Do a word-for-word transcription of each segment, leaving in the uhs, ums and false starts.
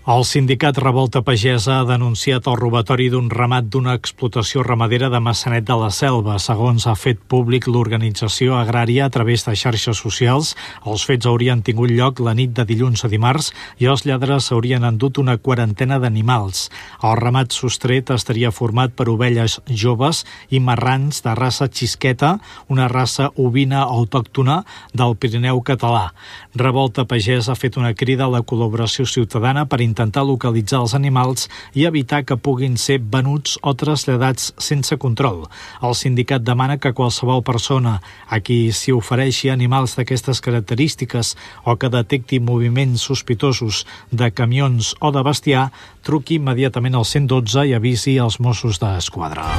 El sindicat Revolta Pagesa ha denunciat el robatori d'un ramat d'una explotació ramadera de Maçanet de la Selva. Segons ha fet públic l'organització agrària a través de xarxes socials, els fets haurien tingut lloc la nit de dilluns a dimarts i els lladres haurien endut una quarantena d'animals. El ramat sostret estaria format per ovelles joves i marrans de raça xisqueta, una raça ovina autòctona del Pirineu català. Revolta Pagesa ha fet una crida a la col·laboració ciutadana per intentar localitzar els animals i evitar que puguin ser venuts o traslladats sense control. El sindicat demana que qualsevol persona a qui s'hi ofereixi animals d'aquestes característiques o que detecti moviments sospitosos de camions o de bestiar truqui immediatament al cent dotze i avisi els Mossos d'Esquadra.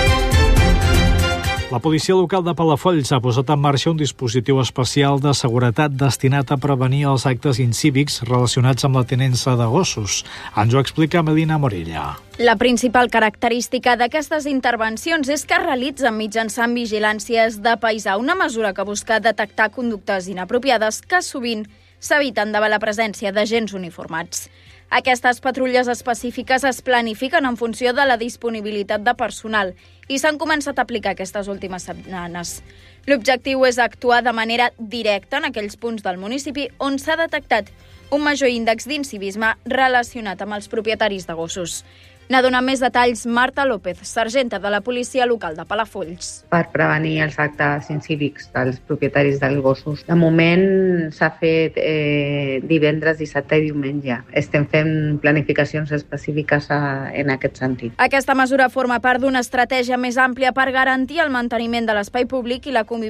La policia local de Palafolls ha posat en marxa un dispositiu especial de seguretat destinat a prevenir els actes incívics relacionats amb la tinença de gossos. Ens ho explica Melina Morilla. La principal característica d'aquestes intervencions és que es realitzen mitjançant vigilàncies de paisà, una mesura que busca detectar conductes inapropiades que sovint s'eviten davant la presència d'agents uniformats. Aquestes patrulles específiques es planifiquen en funció de la disponibilitat de personal i s'han començat a aplicar aquestes últimes setmanes. L'objectiu és actuar de manera directa en aquells punts del municipi on s'ha detectat un major índex d'incivisme relacionat amb els propietaris de gossos. N'ha donat més detalls Marta López, sergenta de la policia local de Palafolls. Per prevenir els actes incívics dels propietaris dels gossos. De moment s'ha fet eh, divendres, dissabte i diumenge. Estem fent planificacions específiques a, en aquest sentit. Aquesta mesura forma part d'una estratègia més àmplia per garantir el manteniment de l'espai públic i la convivència